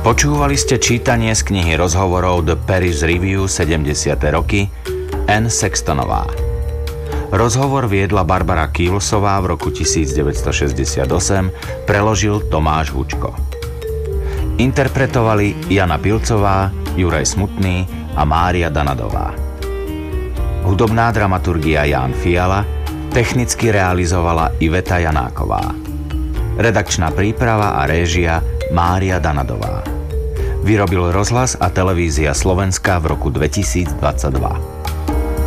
Počúvali ste čítanie z knihy rozhovorov The Paris Review 70. roky Anne Sextonová. Rozhovor viedla Barbara Kývlsová v roku 1968, preložil Tomáš Hučko. Interpretovali Jana Pilcová, Juraj Smutný a Mária Danadová. Hudobná dramaturgia Ján Fiala, technicky realizovala Iveta Janáková. Redakčná príprava a réžia Mária Danadová. Vyrobil Rozhlas a televízia Slovenska v roku 2022.